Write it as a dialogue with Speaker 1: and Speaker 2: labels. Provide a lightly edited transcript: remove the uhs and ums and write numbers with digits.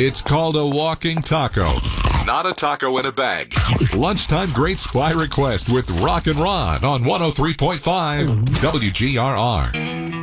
Speaker 1: It's called a walking taco, not a taco in a bag. Lunchtime Great Spy Request with Rock and Ron on 103.5 WGRR.